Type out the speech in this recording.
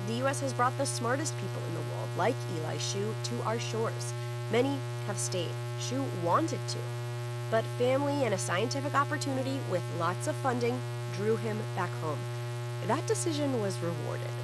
The U.S. has brought the smartest people in the world, like Eli Shu, to our shores. Many have stayed. Shu wanted to. But family and a scientific opportunity with lots of funding drew him back home. That decision was rewarded.